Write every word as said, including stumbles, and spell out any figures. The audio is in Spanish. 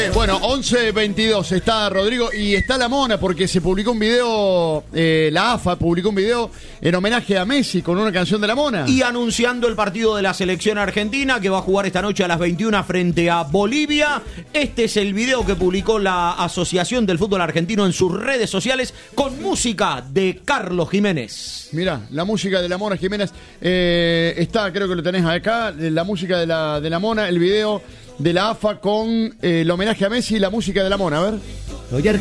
Bueno, once veintidós está Rodrigo y está la Mona porque se publicó un video, eh, la A F A publicó un video en homenaje a Messi con una canción de la Mona. Y anunciando el partido de la selección argentina que va a jugar esta noche a las veintiuna frente a Bolivia. Este es el video que publicó la Asociación del Fútbol Argentino en sus redes sociales con música de Carlos Jiménez. Mirá, la música de la Mona Jiménez eh, está, creo que lo tenés acá, la música de la, de la Mona, el video de la A F A con eh, el homenaje a Messi y la música de la Mona, a ver.